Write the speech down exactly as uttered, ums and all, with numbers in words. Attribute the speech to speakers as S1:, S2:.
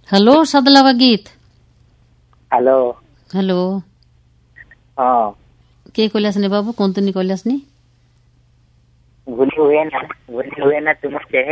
S1: hello सदलवा गीत
S2: hello
S1: hello
S2: हाँ
S1: के कहले बाबू कौन तुनी कहले
S2: भूली हुए ना भूली हुए ना तुम